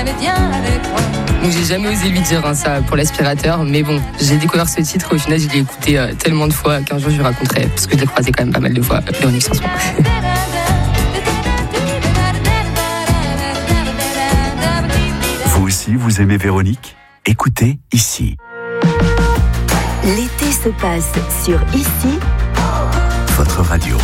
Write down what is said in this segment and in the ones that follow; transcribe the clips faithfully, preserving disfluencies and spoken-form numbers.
Donc j'ai jamais osé lui dire hein, ça pour l'aspirateur, mais bon, j'ai découvert ce titre et au final je l'ai écouté euh, tellement de fois qu'un jour je lui raconterai, parce que je l'ai croisé quand même pas mal de fois, Véronique Sanson. Vous aussi, vous aimez Véronique ? Écoutez ici. L'été se passe sur Ici, Votre radio.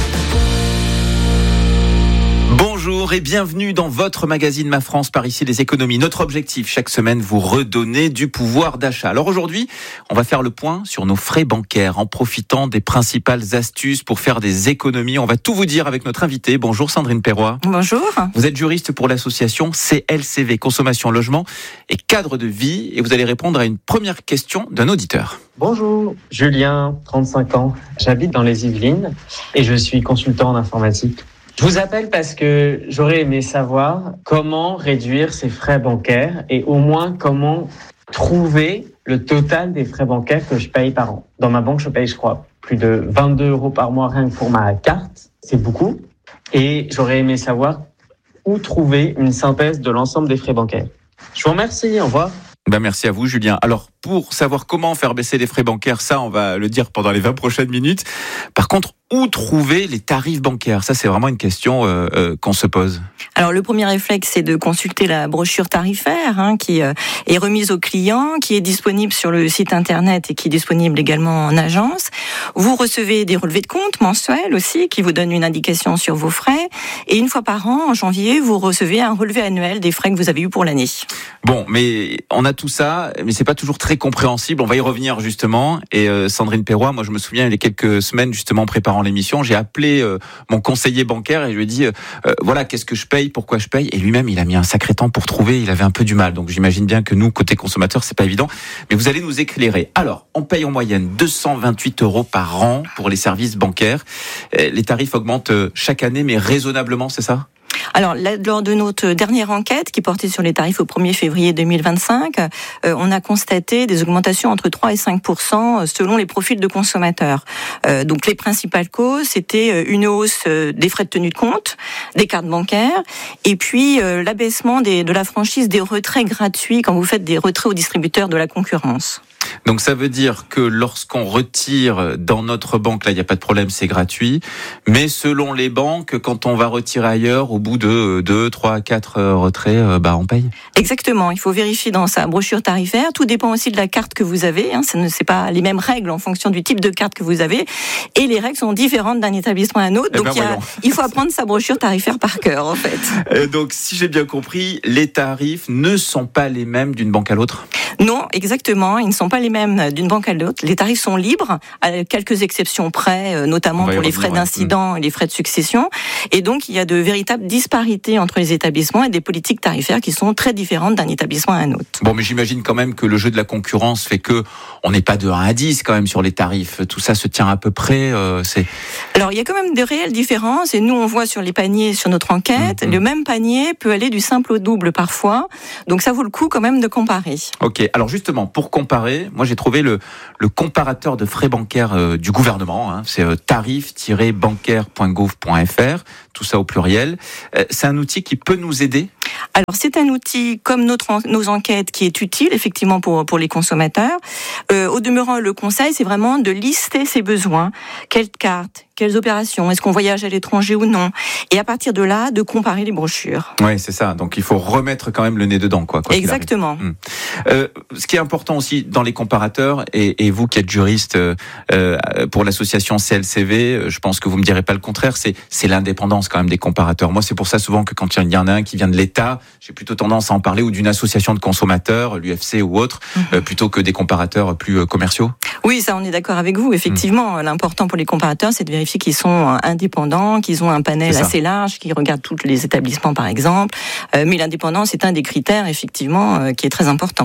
Bonjour et bienvenue dans votre magazine Ma France par ici les économies. Notre objectif chaque semaine, vous redonner du pouvoir d'achat. Alors aujourd'hui, on va faire le point sur nos frais bancaires en profitant des principales astuces pour faire des économies. On va tout vous dire avec notre invité. Bonjour Sandrine Perroy. Bonjour. Vous êtes juriste pour l'association C L C V, Consommation, Logement et Cadre de Vie, et vous allez répondre à une première question d'un auditeur. Bonjour, Julien, trente-cinq ans. J'habite dans les Yvelines et je suis consultant en informatique. Je vous appelle parce que j'aurais aimé savoir comment réduire ces frais bancaires et au moins comment trouver le total des frais bancaires que je paye par an. Dans ma banque, je paye, je crois, plus de vingt-deux euros par mois rien que pour ma carte. C'est beaucoup. Et j'aurais aimé savoir où trouver une synthèse de l'ensemble des frais bancaires. Je vous remercie, au revoir. Ben merci à vous Julien. Alors pour savoir comment faire baisser les frais bancaires, ça on va le dire pendant les vingt prochaines minutes. Par contre, où trouver les tarifs bancaires ? Ça c'est vraiment une question euh, euh, qu'on se pose. Alors le premier réflexe, c'est de consulter la brochure tarifaire hein, qui euh, est remise aux clients, qui est disponible sur le site internet et qui est disponible également en agence. Vous recevez des relevés de compte mensuels aussi qui vous donnent une indication sur vos frais. Et une fois par an, en janvier, vous recevez un relevé annuel des frais que vous avez eus pour l'année. Bon, mais on a tout ça, mais c'est pas toujours très compréhensible. On va y revenir justement. Et euh, Sandrine Perroy, moi je me souviens il y a quelques semaines justement en préparant l'émission, j'ai appelé euh, mon conseiller bancaire et je lui ai dit euh, euh, voilà qu'est-ce que je paye, pourquoi je paye. Et lui-même il a mis un sacré temps pour trouver. Il avait un peu du mal. Donc j'imagine bien que nous côté consommateurs c'est pas évident. Mais vous allez nous éclairer. Alors on paye en moyenne deux cent vingt-huit euros par an pour les services bancaires. Les tarifs augmentent chaque année, mais raisonnablement, c'est ça ? Alors, lors de notre dernière enquête qui portait sur les tarifs au premier février deux mille vingt-cinq, euh, on a constaté des augmentations entre trois et cinq pour cent selon les profils de consommateurs. Euh, donc, les principales causes, c'était une hausse des frais de tenue de compte, des cartes bancaires, et puis euh, l'abaissement des, de la franchise des retraits gratuits quand vous faites des retraits aux distributeurs de la concurrence. Donc ça veut dire que lorsqu'on retire dans notre banque, là il n'y a pas de problème, c'est gratuit, mais selon les banques, quand on va retirer ailleurs, au bout de deux, trois, quatre retraits, bah on paye. Exactement, il faut vérifier dans sa brochure tarifaire, tout dépend aussi de la carte que vous avez, hein. Ce n'est pas les mêmes règles en fonction du type de carte que vous avez, et les règles sont différentes d'un établissement à un autre, donc eh ben, il, y a, il faut apprendre sa brochure tarifaire par cœur en fait. Euh, donc si j'ai bien compris, les tarifs ne sont pas les mêmes d'une banque à l'autre ? Non, exactement, ils ne sont pas les mêmes d'une banque à l'autre. Les tarifs sont libres, à quelques exceptions près, notamment pour les frais d'incident et les frais de succession. Et donc, il y a de véritables disparités entre les établissements et des politiques tarifaires qui sont très différentes d'un établissement à un autre. Bon, mais j'imagine quand même que le jeu de la concurrence fait que on n'est pas de un à dix quand même sur les tarifs. Tout ça se tient à peu près. Euh, c'est... Alors, il y a quand même de réelles différences. Et nous, on voit sur les paniers, sur notre enquête, mmh. le même panier peut aller du simple au double parfois. Donc, ça vaut le coup quand même de comparer. Ok. Alors justement, pour comparer, moi j'ai trouvé le, le comparateur de frais bancaires euh, du gouvernement, hein, c'est euh, tarif tiret bancaire point gouv point f r, tout ça au pluriel. Euh, c'est un outil qui peut nous aider ? Alors c'est un outil comme notre, nos enquêtes qui est utile effectivement pour, pour les consommateurs. Euh, au demeurant, le conseil, c'est vraiment de lister ses besoins. Quelle carte ? Quelles opérations ? Est-ce qu'on voyage à l'étranger ou non ? Et à partir de là, de comparer les brochures. Oui, c'est ça. Donc il faut remettre quand même le nez dedans, quoi. quoi Exactement. Hum. Euh, ce qui est important aussi dans les comparateurs, et, et vous qui êtes juriste euh, pour l'association C L C V, je pense que vous me direz pas le contraire, c'est, c'est l'indépendance quand même des comparateurs. Moi, c'est pour ça souvent que quand il y en a un qui vient de l'État, j'ai plutôt tendance à en parler, ou d'une association de consommateurs, l'U F C ou autre, mmh. euh, plutôt que des comparateurs plus euh, commerciaux. Oui, ça, on est d'accord avec vous. Effectivement, mmh. l'important pour les comparateurs, c'est de vérifier qu'ils sont indépendants, qu'ils ont un panel assez large, qu'ils regardent tous les établissements, par exemple. Euh, mais l'indépendance est un des critères, effectivement, euh, qui est très important.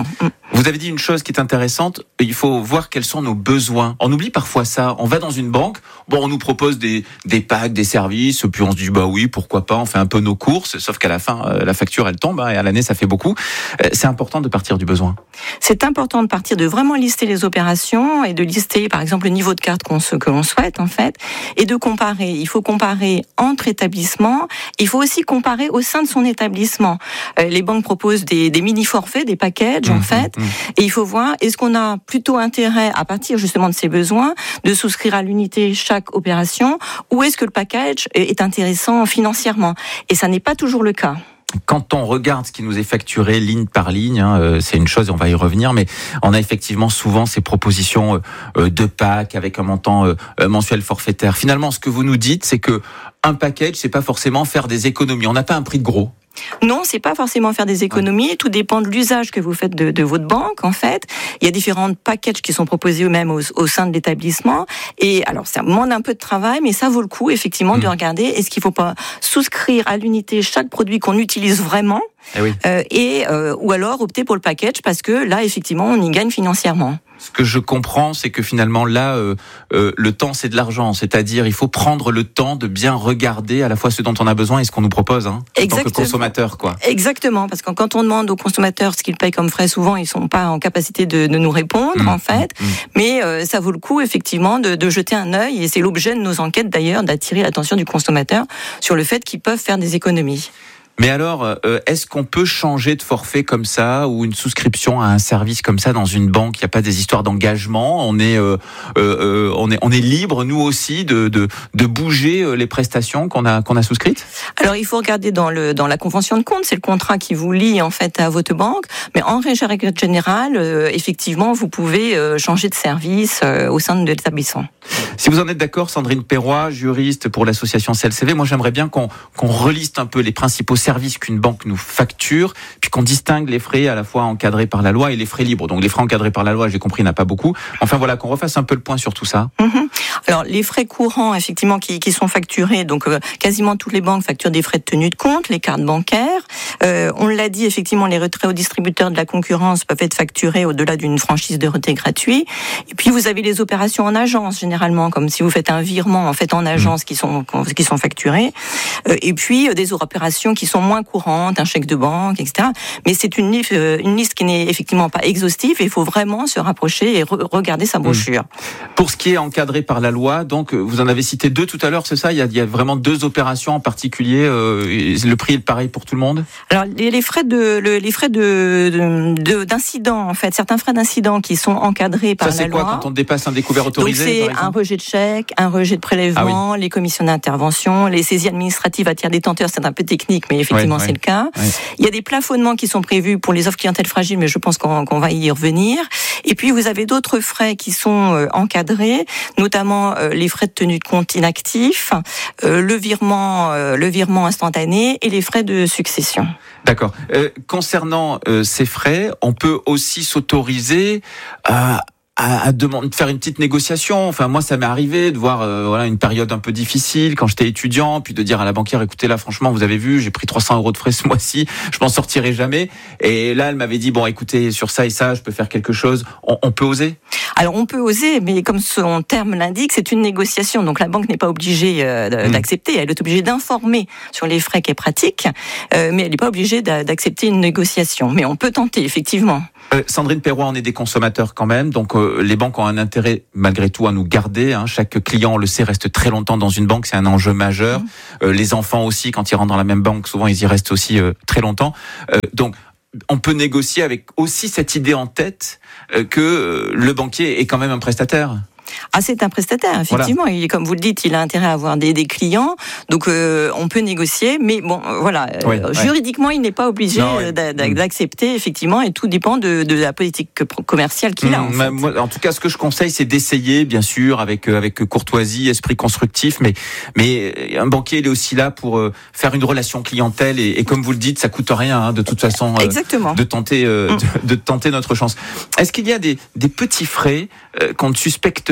Vous avez dit une chose qui est intéressante, il faut voir quels sont nos besoins. On oublie parfois ça, on va dans une banque, bon, on nous propose des, des packs, des services, puis on se dit, bah oui, pourquoi pas, on fait un peu nos courses, sauf qu'à la fin, euh, la facture, elle tombe, hein, et à l'année, ça fait beaucoup. Euh, c'est important de partir du besoin. C'est important de partir, de vraiment lister les opérations et de lister, par exemple, le niveau de carte qu'on se, que l'on souhaite, en fait, et de comparer. Il faut comparer entre établissements, il faut aussi comparer au sein de son établissement. Euh, les banques proposent des, des mini-forfaits, des packages, en mmh, fait, mmh. Et il faut voir, est-ce qu'on a plutôt intérêt, à partir justement de ses besoins, de souscrire à l'unité chaque opération, ou est-ce que le package est intéressant financièrement? Et ça n'est pas toujours le cas. Quand on regarde ce qui nous est facturé ligne par ligne, hein, euh, c'est une chose et on va y revenir, mais on a effectivement souvent ces propositions euh, de packs avec un montant euh, mensuel forfaitaire. Finalement, ce que vous nous dites, c'est que un package, c'est pas forcément faire des économies. On n'a pas un prix de gros. Non, c'est pas forcément faire des économies. Tout dépend de l'usage que vous faites de, de votre banque, en fait. Il y a différents packages qui sont proposés eux-mêmes au, au sein de l'établissement. Et alors, ça demande un peu de travail, mais ça vaut le coup, effectivement, mmh. de regarder est-ce qu'il faut pas souscrire à l'unité chaque produit qu'on utilise vraiment, eh oui. euh, et euh, ou alors opter pour le package parce que là, effectivement, on y gagne financièrement. Ce que je comprends, c'est que finalement là, euh, euh, le temps c'est de l'argent, c'est-à-dire il faut prendre le temps de bien regarder à la fois ce dont on a besoin et ce qu'on nous propose, hein, en tant que consommateur, quoi. Exactement, parce que quand on demande aux consommateurs ce qu'ils payent comme frais, souvent ils sont pas en capacité de, de nous répondre, mmh, en fait. Mmh. Mais euh, ça vaut le coup effectivement de, de jeter un œil, et c'est l'objet de nos enquêtes d'ailleurs, d'attirer l'attention du consommateur sur le fait qu'ils peuvent faire des économies. Mais alors, euh, est-ce qu'on peut changer de forfait comme ça ou une souscription à un service comme ça dans une banque? Il n'y a pas des histoires d'engagement. On est, euh, euh, on est, on est libre nous aussi de de, de bouger les prestations qu'on a qu'on a souscrites. Alors, il faut regarder dans le dans la convention de compte. C'est le contrat qui vous lie en fait à votre banque. Mais en règle générale, euh, effectivement, vous pouvez euh, changer de service euh, au sein de l'établissement. Si vous en êtes d'accord, Sandrine Perroy, juriste pour l'association C L C V, moi j'aimerais bien qu'on qu'on reliste un peu les principaux services qu'une banque nous facture, puis qu'on distingue les frais à la fois encadrés par la loi et les frais libres. Donc les frais encadrés par la loi, j'ai compris, il n'y en a pas beaucoup. Enfin voilà, qu'on refasse un peu le point sur tout ça. Mmh. Alors les frais courants, effectivement, qui, qui sont facturés, donc euh, quasiment toutes les banques facturent des frais de tenue de compte, les cartes bancaires. Euh, on l'a dit, effectivement, les retraits aux distributeurs de la concurrence peuvent être facturés au-delà d'une franchise de retrait gratuit. Et puis vous avez les opérations en agence, généralement, comme si vous faites un virement en fait en agence, qui sont qui sont facturés. Euh, et puis euh, des opérations qui sont moins courantes, un chèque de banque, et cetera. Mais c'est une liste, une liste qui n'est effectivement pas exhaustive, et il faut vraiment se rapprocher et re- regarder sa brochure. Pour ce qui est encadré par la loi, donc vous en avez cité deux tout à l'heure, c'est ça? Il y a, il y a vraiment deux opérations en particulier. Euh, le prix est pareil pour tout le monde? Alors les, les frais de le, les frais de, de, de d'incident, en fait, certains frais d'incident qui sont encadrés par ça, la loi. Ça c'est quoi quand on dépasse un découvert autorisé? Donc c'est un rejet de chèque, un rejet de prélèvement, ah oui. les commissions d'intervention, les saisies administratives à tiers détenteurs, c'est un peu technique, mais effectivement ouais, c'est ouais. le cas. Ouais. Il y a des plafonnements qui sont prévus pour les offres clientèle fragiles, mais je pense qu'on, qu'on va y revenir. Et puis vous avez d'autres frais qui sont euh, encadrés, notamment euh, les frais de tenue de compte inactifs, euh, le virement, euh, le virement instantané et les frais de succession. D'accord. Euh, concernant euh, ces frais, on peut aussi s'autoriser à à, à demander de faire une petite négociation. Enfin, moi, ça m'est arrivé de voir euh, voilà une période un peu difficile quand j'étais étudiant, puis de dire à la banquière, écoutez, là, franchement, vous avez vu, j'ai pris trois cents euros de frais ce mois-ci, je m'en sortirai jamais. Et là, elle m'avait dit, bon, écoutez, sur ça et ça, je peux faire quelque chose. On, on peut oser? Alors, on peut oser, mais comme son terme l'indique, c'est une négociation. Donc, la banque n'est pas obligée euh, d'accepter. Elle est obligée d'informer sur les frais qu'elle pratique, euh, mais elle n'est pas obligée d'accepter une négociation. Mais on peut tenter, effectivement. Euh, Sandrine Perroy, on est des consommateurs quand même, donc euh, les banques ont un intérêt malgré tout à nous garder. Hein. Chaque client, on le sait, reste très longtemps dans une banque, c'est un enjeu majeur. Mmh. Euh, les enfants aussi, quand ils rentrent dans la même banque, souvent ils y restent aussi euh, très longtemps. Euh, donc on peut négocier avec aussi cette idée en tête euh, que euh, le banquier est quand même un prestataire. Ah, c'est un prestataire, effectivement. Voilà. Il, comme vous le dites, il a intérêt à avoir des, des clients. Donc, euh, on peut négocier. Mais bon, voilà. Ouais, euh, ouais. Juridiquement, il n'est pas obligé non, ouais. d'a, d'a, d'accepter, effectivement. Et tout dépend de, de la politique commerciale qu'il a, en mmh, fait. Moi, en tout cas, ce que je conseille, c'est d'essayer, bien sûr, avec, avec courtoisie, esprit constructif. Mais, mais un banquier, il est aussi là pour euh, faire une relation clientèle. Et, et comme vous le dites, ça coûte rien, hein, de toute façon, euh, Exactement. de tenter, euh, mmh. de, de tenter notre chance. Est-ce qu'il y a des, des petits frais euh, qu'on ne suspecte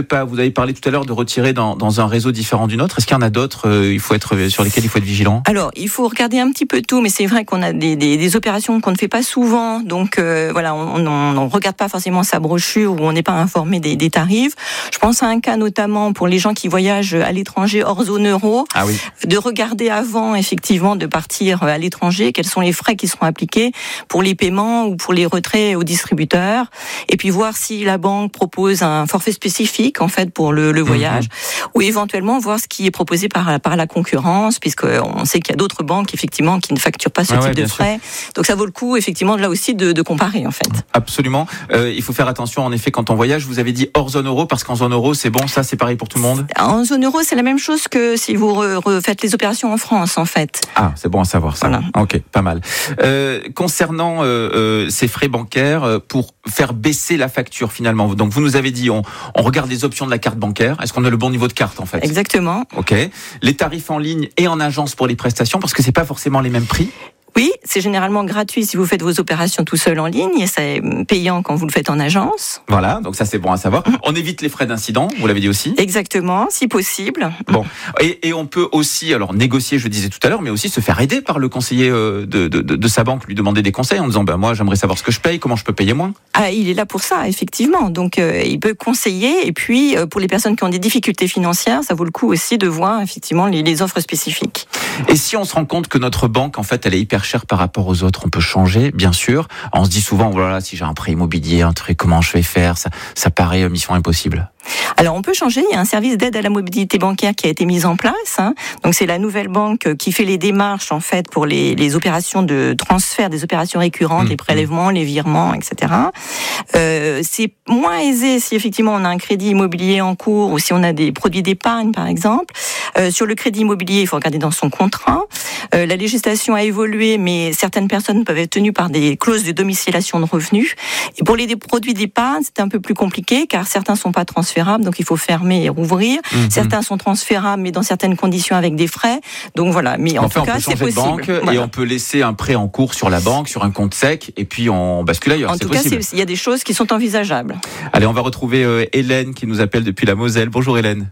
pas. Vous avez parlé tout à l'heure de retirer dans, dans un réseau différent d'une autre. Est-ce qu'il y en a d'autres euh, il faut être, sur lesquels il faut être vigilant? Alors, il faut regarder un petit peu tout, mais c'est vrai qu'on a des, des, des opérations qu'on ne fait pas souvent. Donc, euh, voilà, on ne regarde pas forcément sa brochure ou on n'est pas informé des, des tarifs. Je pense à un cas notamment pour les gens qui voyagent à l'étranger hors zone euro. Ah oui. De regarder avant, effectivement, de partir à l'étranger, quels sont les frais qui seront appliqués pour les paiements ou pour les retraits aux distributeurs. Et puis voir si la banque propose un forfait spécifique, en fait, pour le, le voyage. Mmh. Ou éventuellement voir ce qui est proposé par, par la concurrence, puisqu'on sait qu'il y a d'autres banques, effectivement, qui ne facturent pas ce ah type ouais, de frais. Sûr. Donc ça vaut le coup, effectivement, là aussi, de, de comparer, en fait. Absolument. Euh, il faut faire attention, en effet, quand on voyage. Vous avez dit hors zone euro, parce qu'en zone euro, c'est bon, ça, c'est pareil pour tout le monde? En zone euro, c'est la même chose que si vous refaites les opérations en France, en fait. Ah, c'est bon à savoir, ça. Voilà. Ok, pas mal. Euh, concernant euh, euh, ces frais bancaires, euh, pour faire baisser la facture, finalement, donc vous nous avez dit, on, on regarde les options de la carte bancaire. Est-ce qu'on a le bon niveau de carte, en fait? Exactement. Ok. Les tarifs en ligne et en agence pour les prestations, parce que c'est pas forcément les mêmes prix. Oui, c'est généralement gratuit si vous faites vos opérations tout seul en ligne et c'est payant quand vous le faites en agence. Voilà, donc ça c'est bon à savoir. On évite les frais d'incident, vous l'avez dit aussi. Exactement, si possible. Bon, et, et on peut aussi, alors négocier, je disais tout à l'heure, mais aussi se faire aider par le conseiller de, de, de, de sa banque, lui demander des conseils en disant, ben moi j'aimerais savoir ce que je paye, comment je peux payer moins. Ah, il est là pour ça, effectivement. Donc euh, il peut conseiller et puis euh, pour les personnes qui ont des difficultés financières, ça vaut le coup aussi de voir effectivement les, les offres spécifiques. Et si on se rend compte que notre banque, en fait, elle est hyper chère par rapport aux autres, on peut changer, bien sûr. On se dit souvent, voilà, si j'ai un prêt immobilier, un truc, comment je vais faire? Ça, ça paraît mission impossible. Alors on peut changer, il y a un service d'aide à la mobilité bancaire qui a été mis en place. Hein. Donc c'est la nouvelle banque qui fait les démarches en fait pour les, les opérations de transfert, des opérations récurrentes, mmh. les prélèvements, les virements, et cetera. Euh, c'est moins aisé si effectivement on a un crédit immobilier en cours ou si on a des produits d'épargne par exemple. Euh, sur le crédit immobilier, il faut regarder dans son contrat. Euh, la législation a évolué, mais certaines personnes peuvent être tenues par des clauses de domiciliation de revenus. Et pour les des produits d'épargne, c'est un peu plus compliqué car certains sont pas transférables, donc il faut fermer et rouvrir. Mmh. Certains sont transférables, mais dans certaines conditions avec des frais. Donc voilà, mais en, en fait, tout cas, c'est possible. On peut changer de banque voilà. Et on peut laisser un prêt en cours sur la banque, sur un compte sec, et puis on bascule ailleurs. En c'est tout possible. cas, il y a des choses qui sont envisageables. Allez, on va retrouver euh, Hélène qui nous appelle depuis la Moselle. Bonjour Hélène.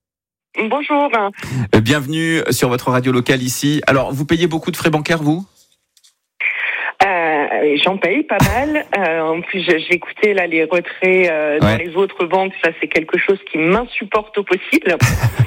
Bonjour. Euh, bienvenue sur votre radio locale ici. Alors, vous payez beaucoup de frais bancaires, vous ? Euh, j'en paye pas mal. Euh, en plus, j'ai écouté là les retraits euh, dans ouais. les autres banques. Ça, c'est quelque chose qui m'insupporte au possible.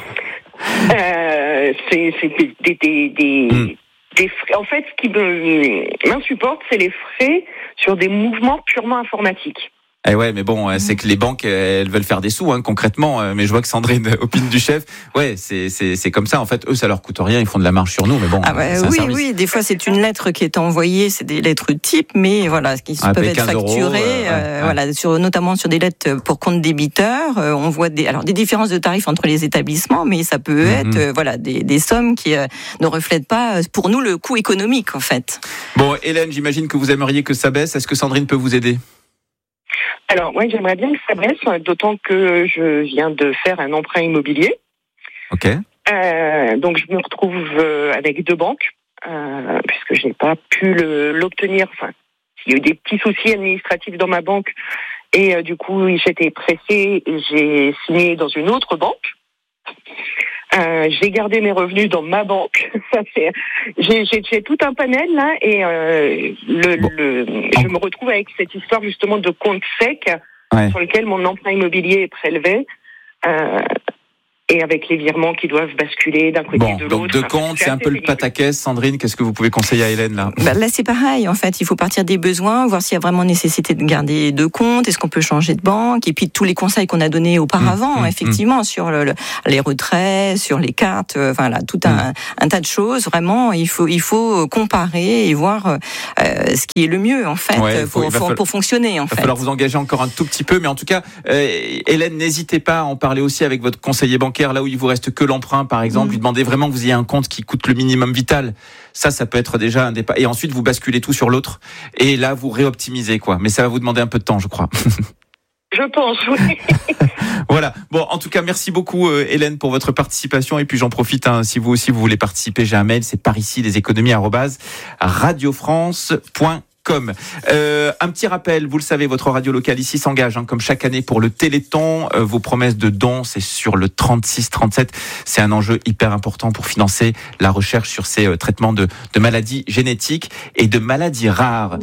euh, c'est, c'est des, des, des, des, mm. des frais. En fait, ce qui me, m'insupporte, c'est les frais sur des mouvements purement informatiques. Eh ouais, mais bon, c'est que les banques, elles veulent faire des sous, hein, concrètement. Mais je vois que Sandrine opine du chef. Ouais, c'est c'est c'est comme ça. En fait, eux, ça leur coûte rien. Ils font de la marge sur nous, mais bon. Ah bah, c'est un oui, service. oui. Des fois, c'est une lettre qui est envoyée. C'est des lettres type, mais voilà, qui ah, peuvent être facturées. Euros, euh, euh, ouais. Voilà, sur notamment sur des lettres pour compte débiteur. Euh, on voit des alors des différences de tarifs entre les établissements, mais ça peut mm-hmm. être euh, voilà des des sommes qui euh, ne reflètent pas pour nous le coût économique en fait. Bon, Hélène, j'imagine que vous aimeriez que ça baisse. Est-ce que Sandrine peut vous aider ? Alors, moi, j'aimerais bien que ça baisse, d'autant que je viens de faire un emprunt immobilier. Ok. Euh, donc, je me retrouve avec deux banques, euh, puisque je n'ai pas pu le, l'obtenir. Enfin, il y a eu des petits soucis administratifs dans ma banque, et euh, du coup, j'étais pressée et j'ai signé dans une autre banque. Euh, j'ai gardé mes revenus dans ma banque. Ça fait, j'ai, j'ai, j'ai tout un panel là et euh, le, bon. le, je me retrouve avec cette histoire justement de compte sec ouais. sur lequel mon emprunt immobilier est prélevé. Euh, et avec les virements qui doivent basculer d'un côté bon, et de donc l'autre. Donc, de compte, c'est, c'est un peu pénible. Le pataquès. Sandrine, qu'est-ce que vous pouvez conseiller à Hélène, là? Bah, là, c'est pareil, en fait. Il faut partir des besoins, voir s'il y a vraiment nécessité de garder deux comptes, est-ce qu'on peut changer de banque, et puis tous les conseils qu'on a donnés auparavant, mmh, effectivement, mmh. sur le, le, les retraits, sur les cartes, euh, enfin, là, tout un, mmh. un tas de choses. Vraiment, il faut, il faut comparer et voir euh, ce qui est le mieux, en fait, ouais, faut, pour, pour, pour fonctionner, en fait. Il va falloir vous engager encore un tout petit peu, mais en tout cas, euh, Hélène, n'hésitez pas à en parler aussi avec votre conseiller bancaire, là où il vous reste que l'emprunt, par exemple, mmh. lui demandez vraiment que vous ayez un compte qui coûte le minimum vital. Ça, ça peut être déjà un départ. Et ensuite, vous basculez tout sur l'autre. Et là, vous réoptimisez, quoi. Mais ça va vous demander un peu de temps, je crois. Je pense, oui. Voilà. Bon, en tout cas, merci beaucoup, euh, Hélène, pour votre participation. Et puis, j'en profite, hein, si vous aussi, vous voulez participer, j'ai un mail, c'est par ici, les économies, arobase, radiofrance point com. com. Euh, un petit rappel, vous le savez, votre radio locale ici s'engage, hein, comme chaque année pour le Téléthon. Euh, vos promesses de dons, c'est sur le trente-six trente-sept. C'est un enjeu hyper important pour financer la recherche sur ces euh, traitements de, de maladies génétiques et de maladies rares.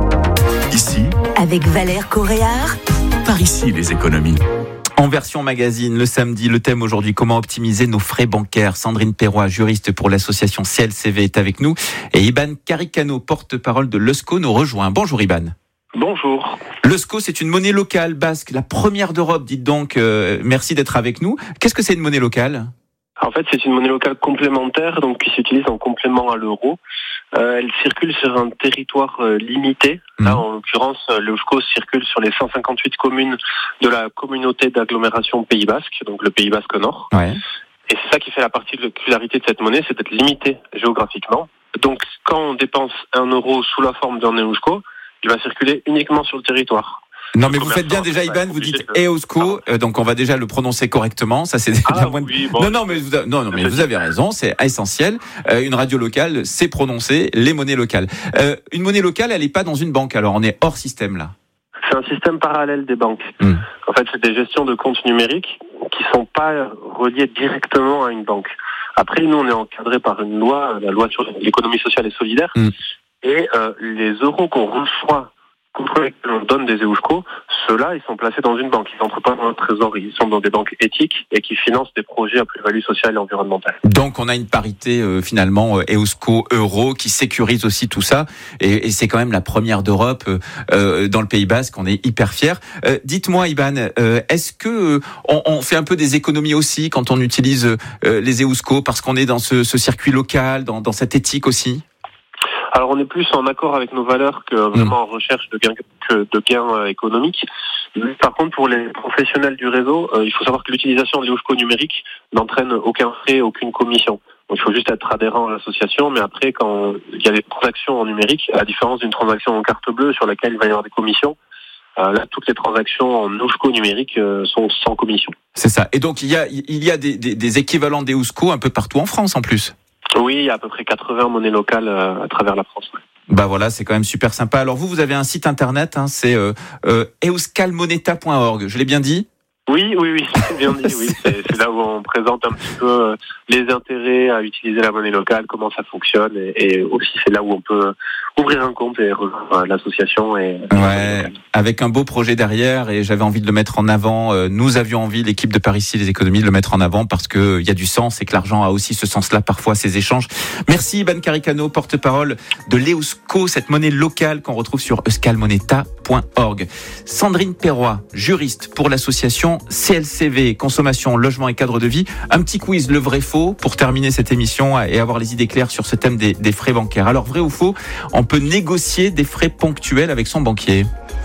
Ici, avec Valère Coréard. par ici les économies. En version magazine, le samedi, le thème aujourd'hui, comment optimiser nos frais bancaires. Sandrine Perrois, juriste pour l'association C L C V, est avec nous. Et Iban Caricano, porte-parole de l'Eusco, nous rejoint. Bonjour Iban. Bonjour. L'Eusco, c'est une monnaie locale basque, la première d'Europe, dites donc. Euh, merci d'être avec nous. Qu'est-ce que c'est une monnaie locale ? En fait, c'est une monnaie locale complémentaire, donc qui s'utilise en complément à l'euro. Euh, elle circule sur un territoire euh, limité. Là, mmh. en l'occurrence, l'Eusco circule sur les cent cinquante-huit communes de la communauté d'agglomération Pays Basque, donc le Pays Basque Nord. Ouais. Et c'est ça qui fait la particularité de cette monnaie, c'est d'être limitée géographiquement. Donc, quand on dépense un euro sous la forme d'un Eusco, il va circuler uniquement sur le territoire. Non, mais vous faites bien déjà, Iban, vous dites Eusco, euh, donc on va déjà le prononcer correctement. Ça, c'est ah, la moindre... oui, bon. Non, non, mais vous, a... non, non, mais vous avez raison, c'est essentiel. Euh, une radio locale, c'est prononcer les monnaies locales. Euh, une monnaie locale, elle n'est pas dans une banque, alors on est hors système là. C'est un système parallèle des banques. Mmh. En fait, c'est des gestions de comptes numériques qui sont pas reliées directement à une banque. Après, nous, on est encadré par une loi, la loi sur l'économie sociale et solidaire, mmh. et euh, les euros qu'on reçoit contre lesquels on donne des Eusco, ceux-là, ils sont placés dans une banque. Ils n'entrent pas dans le trésor, ils sont dans des banques éthiques et qui financent des projets à plus-value sociale et environnementale. Donc, on a une parité, euh, finalement, Eusco-Euro qui sécurise aussi tout ça. Et, et c'est quand même la première d'Europe euh, dans le Pays Basque. On est hyper fiers. Euh, dites-moi, Iban, euh, est-ce que euh, on, on fait un peu des économies aussi quand on utilise euh, les Eusco parce qu'on est dans ce, ce circuit local, dans, dans cette éthique aussi ? Alors on est plus en accord avec nos valeurs que vraiment en recherche de gains, que de gains euh, économiques. Par contre, pour les professionnels du réseau, euh, il faut savoir que l'utilisation de l'Eusco numérique n'entraîne aucun frais, aucune commission. Donc, il faut juste être adhérent à l'association, mais après, quand il y a des transactions en numérique, à la différence d'une transaction en carte bleue sur laquelle il va y avoir des commissions, euh, là, toutes les transactions en Eusco numérique euh, sont sans commission. C'est ça. Et donc, il y a, il y a des, des, des équivalents d'Eusco un peu partout en France en plus. Oui, il y a à peu près quatre-vingts monnaies locales euh, à travers la France. Ouais. Bah voilà, c'est quand même super sympa. Alors vous, vous avez un site internet, hein, c'est euh, euh, euskalmoneta point org. Je l'ai bien dit ? Oui, oui, oui, c'est bien dit. Oui, c'est, c'est là où on présente un petit peu euh, les intérêts à utiliser la monnaie locale, comment ça fonctionne, et, et aussi c'est là où on peut ouvrir un compte et rejoindre l'association. Et ouais, avec un beau projet derrière, et j'avais envie de le mettre en avant. Euh, nous avions envie, l'équipe de Par ici les économies, de le mettre en avant parce que il euh, y a du sens et que l'argent a aussi ce sens-là parfois, ces échanges. Merci Iban Caricano, porte-parole de l'Eusco, cette monnaie locale qu'on retrouve sur euskalmoneta point org. Sandrine Perrois, juriste pour l'association C L C V, consommation, logement et cadre de vie. Un petit quiz, le vrai-faux, pour terminer cette émission et avoir les idées claires sur ce thème des, des frais bancaires. Alors, vrai ou faux, on peut négocier des frais ponctuels avec son banquier ?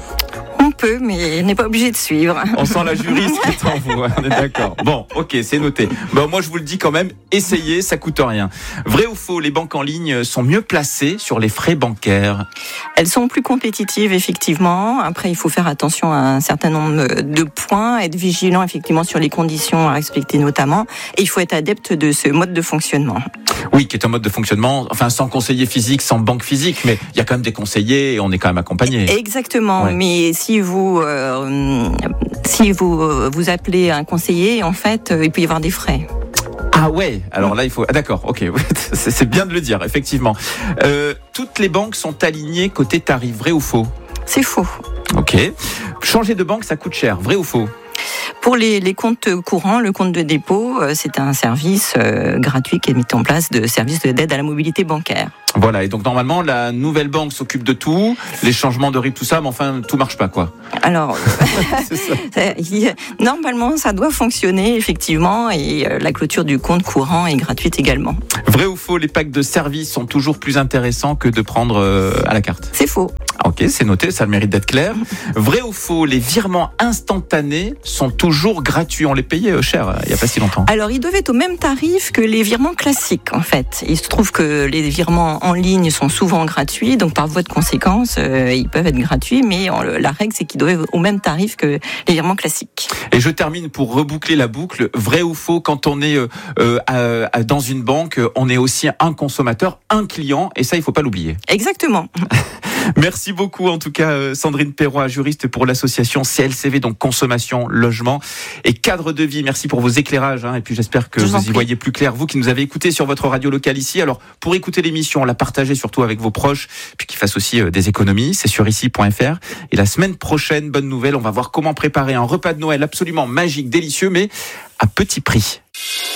On peut, mais on n'est pas obligé de suivre. On sent la juriste qui est en vous, on est d'accord. Bon, ok, c'est noté. Bon, moi, je vous le dis quand même, essayez, ça coûte rien. Vrai ou faux, les banques en ligne sont mieux placées sur les frais bancaires ? Elles sont plus compétitives, effectivement. Après, il faut faire attention à un certain nombre de points, être vigilant, effectivement, sur les conditions à respecter notamment. Et il faut être adepte de ce mode de fonctionnement. Oui, qui est un mode de fonctionnement, enfin, sans conseiller physique, sans banque physique, mais il y a quand même des conseillers et on est quand même accompagné. Exactement, ouais. Mais si vous, euh, si vous, euh, vous appelez un conseiller, en fait, euh, il peut y avoir des frais. Ah ouais, alors là il faut... Ah d'accord, ok, c'est bien de le dire, effectivement. Euh, toutes les banques sont alignées côté tarif, vrai ou faux ? C'est faux. Ok. Changer de banque, ça coûte cher, vrai ou faux ? Pour les, les comptes courants, le compte de dépôt, c'est un service euh, gratuit qui est mis en place de services d'aide à la mobilité bancaire. Voilà, et donc normalement, la nouvelle banque s'occupe de tout, les changements de R I B, tout ça, mais enfin, tout marche pas, quoi. Alors, ça. Normalement, ça doit fonctionner, effectivement, et la clôture du compte courant est gratuite également. Vrai ou faux, les packs de services sont toujours plus intéressants que de prendre euh, à la carte ? C'est faux. Ok, c'est noté, ça a le mérite d'être clair. Vrai ou faux, les virements instantanés sont toujours gratuits ? On les payait cher il n'y a pas si longtemps. Alors, ils devaient être au même tarif que les virements classiques, en fait. Il se trouve que les virements en ligne sont souvent gratuits, donc par voie de conséquence, euh, ils peuvent être gratuits, mais on, la règle, c'est qu'ils doivent être au même tarif que les virements classiques. Et je termine pour reboucler la boucle. Vrai ou faux, quand on est euh, euh, dans une banque, on est aussi aussi un consommateur, un client, et ça, il faut pas l'oublier. Exactement. Merci beaucoup en tout cas Sandrine Perroy, juriste pour l'association C L C V, donc consommation, logement et cadre de vie. Merci pour vos éclairages hein, et puis j'espère que vous y voyez plus clair, vous qui nous avez écoutés sur votre radio locale ici. Alors pour écouter l'émission, la partager surtout avec vos proches, puis qu'ils fassent aussi des économies, c'est sur ici point f r. Et la semaine prochaine, bonne nouvelle, on va voir comment préparer un repas de Noël absolument magique, délicieux, mais à petit prix.